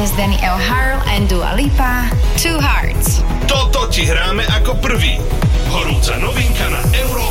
is Danny O'Harrell and Dua Lipa, Two Hearts. Toto ti hráme ako prvý. Horúca novinka na Euro